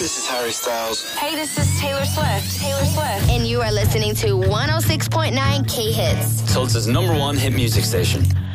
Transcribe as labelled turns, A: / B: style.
A: this is Harry Styles.
B: Hey, this is Taylor Swift. Taylor Swift.
C: And you are listening to 106.9 K-Hits.
D: Tulsa's #1 hit music station.